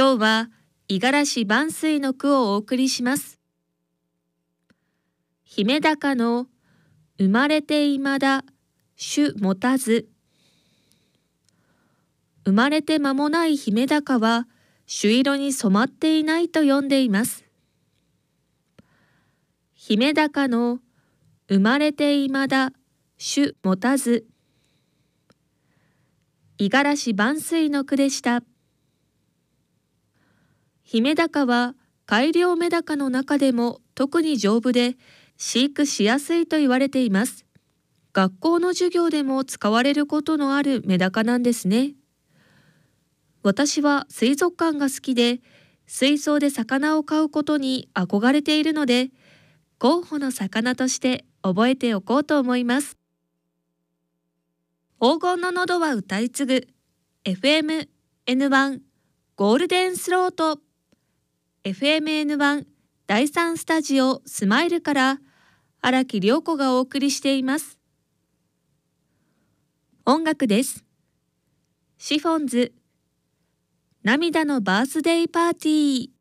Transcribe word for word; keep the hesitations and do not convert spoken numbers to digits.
今日は五十嵐万水の句をお送りします。姫高の生まれていまだ種持たず。生まれて間もない姫高は朱色に染まっていないと読んでいます。姫高の生まれていまだ種持たず。五十嵐万水の句でした。姫高は改良メダカの中でも特に丈夫で飼育しやすいと言われています。学校の授業でも使われることのあるメダカなんですね。私は水族館が好きで、水槽で魚を飼うことに憧れているので、候補の魚として覚えておこうと思います。黄金の喉は歌い継ぐ エフエムエヌワン ゴールデンスロート エフエムエヌワン だいさんスタジオスマイルから荒木涼子がお送りしています。音楽です。シフォンズ涙のバースデーパーティー。